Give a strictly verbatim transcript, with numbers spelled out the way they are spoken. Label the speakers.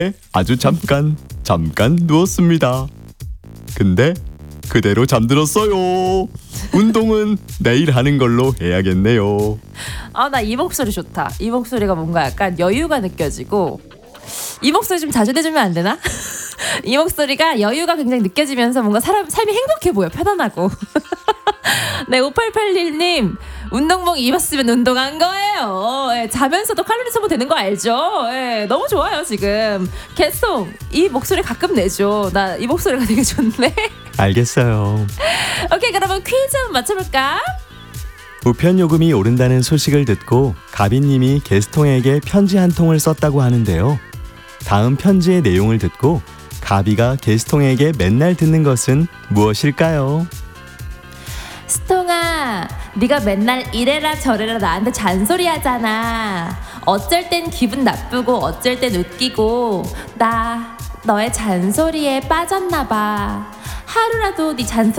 Speaker 1: 아주 잠깐 잠깐 누웠습니다. 근데 그대로 잠들었어요. 운동은 내일 하는 걸로 해야겠네요.
Speaker 2: 아, 나 이 목소리 좋다. 이 목소리가 뭔가 약간 여유가 느껴지고, 이 목소리 좀 자주 내주면 안 되나? 이 목소리가 여유가 굉장히 느껴지면서 뭔가 사람 삶이 행복해 보여. 편안하고. 네, 오팔팔일 님, 운동복 입었으면 운동한 거예요. 예, 자면서도 칼로리 소모되는 거 알죠? 예, 너무 좋아요. 지금 개송 이 목소리 가끔 내줘. 나 이 목소리가 되게 좋네.
Speaker 1: 알겠어요.
Speaker 2: 오케이, 그러면 퀴즈 한번 맞춰볼까?
Speaker 1: 우편 요금이 오른다는 소식을 듣고 가빈님이 게스통에게 편지 한 통을 썼다고 하는데요. 다음 편지의 내용을 듣고 가비가 게스통에게 맨날 듣는 것은 무엇일까요?
Speaker 2: 스통아, 네가 맨날 이래라 저래라 나한테 잔소리하잖아. 어쩔 땐 기분 나쁘고 어쩔 땐 웃기고, 나 너의 잔소리에 빠졌나 봐. 하루라도 네 잔소리